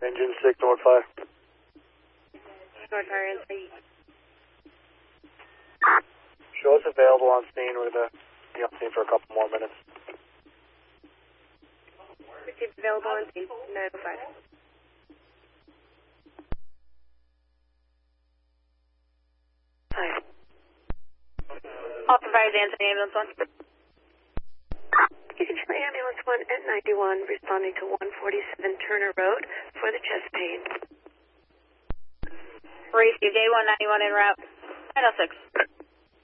Engine 6, North Fire. North Fire, NC. Show us available on scene. We're going to be on scene for a couple more minutes. Received available on scene, 905. Austin Fire, Anthony, ambulance 1. Easy Charlie, ambulance 1 at 91, responding to 147 Turner Road for the chest pain. Received A191 en route, 906.